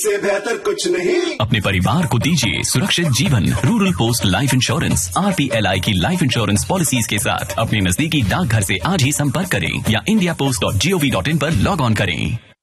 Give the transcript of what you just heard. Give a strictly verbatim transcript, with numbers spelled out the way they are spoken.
इससे बेहतर कुछ नहीं। अपने परिवार को दीजिए सुरक्षित जीवन। Rural post life insurance R P L I की लाइफ इंश्योरेंस पॉलिसीज के साथ अपने नजदीकी डाकघर से आज ही संपर्क करें या India post dot G O V dot in पर लॉग ऑन करें।